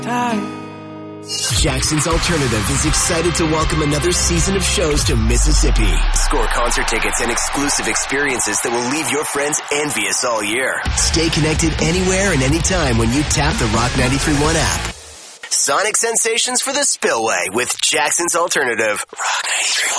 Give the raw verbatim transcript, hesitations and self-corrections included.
Jackson's Alternative is excited to welcome another season of shows to Mississippi. Score concert tickets and exclusive experiences that will leave your friends envious all year. Stay connected anywhere and anytime when you tap the Rock ninety-three point one app. Sonic sensations for the Spillway with Jackson's Alternative. Rock ninety-three point one.